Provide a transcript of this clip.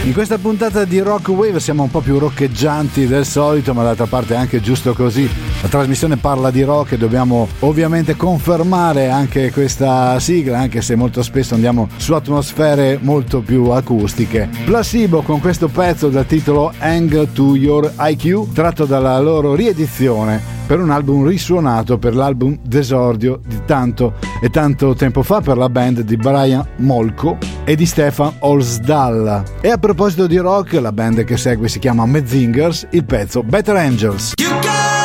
In questa puntata di Rock Wave siamo un po' più roccheggianti del solito, ma d'altra parte è anche giusto così. La trasmissione parla di rock e dobbiamo ovviamente confermare anche questa sigla, anche se molto spesso andiamo su atmosfere molto più acustiche. Placebo con questo pezzo dal titolo Hang to Your IQ, tratto dalla loro riedizione per un album risuonato per l'album d'esordio di tanto e tanto tempo fa per la band di Brian Molko e di Stefan Olsdal. E a proposito di rock, la band che segue si chiama Medzingers, il pezzo Better Angels.